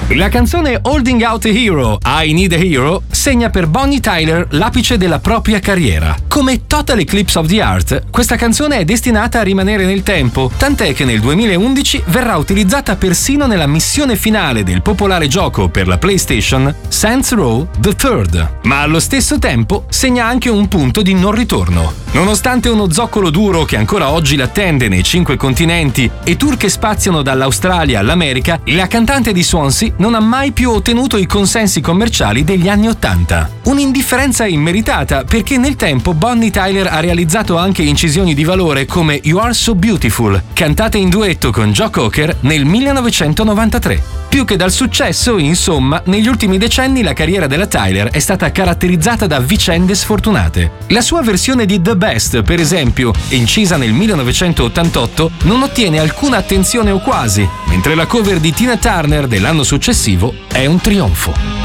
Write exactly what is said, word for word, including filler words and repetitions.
La canzone Holding Out a Hero, I Need a Hero, segna per Bonnie Tyler l'apice della propria carriera. Come Total Eclipse of the Heart, questa canzone è destinata a rimanere nel tempo, tant'è che nel duemilaundici verrà utilizzata persino nella missione finale del popolare gioco per la PlayStation Saints Row the Third, ma allo stesso tempo segna anche un punto di non ritorno. Nonostante uno zoccolo duro che ancora oggi l'attende nei cinque continenti e tour che spaziano dall'Australia all'America, la cantante di Swansea non ha mai più ottenuto i consensi commerciali degli anni Ottanta. Un'indifferenza immeritata, perché nel tempo Bonnie Tyler ha realizzato anche incisioni di valore come You Are So Beautiful, cantata in duetto con Joe Cocker nel millenovecentonovantatré. Più che dal successo, insomma, negli ultimi decenni la carriera della Tyler è stata caratterizzata da vicende sfortunate. La sua versione di The Best, per esempio, incisa nel millenovecentottantotto, non ottiene alcuna attenzione o quasi, mentre la cover di Tina Turner dell'anno successivo è un trionfo.